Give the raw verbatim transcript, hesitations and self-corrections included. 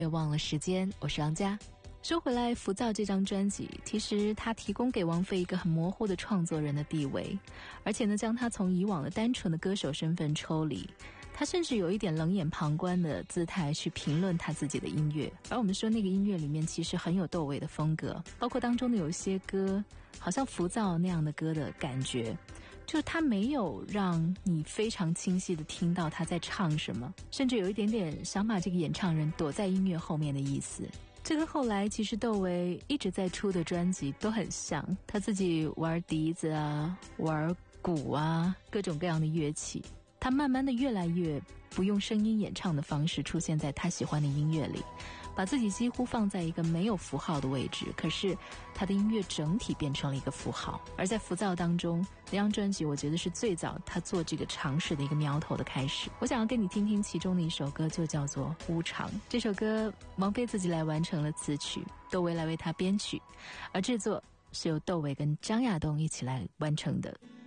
别忘了时间，我是王佳。说回来，浮躁这张专辑其实它提供给王菲一个很模糊的创作人的地位，而且呢将她从以往的单纯的歌手身份抽离，他甚至有一点冷眼旁观的姿态去评论他自己的音乐。而我们说那个音乐里面其实很有窦唯的风格，包括当中的有一些歌好像浮躁那样的歌的感觉，就是他没有让你非常清晰的听到他在唱什么，甚至有一点点想把这个演唱人躲在音乐后面的意思。这跟后来其实窦唯一直在出的专辑都很像，他自己玩笛子啊，玩鼓啊，各种各样的乐器，他慢慢的越来越不用声音演唱的方式出现在他喜欢的音乐里，把自己几乎放在一个没有符号的位置，可是他的音乐整体变成了一个符号。而在浮躁当中，这张专辑我觉得是最早他做这个尝试的一个苗头的开始。我想要跟你听听其中的一首歌，就叫做《无常》。这首歌王菲自己来完成了词曲，窦唯来为他编曲，而制作是由窦唯跟张亚东一起来完成的。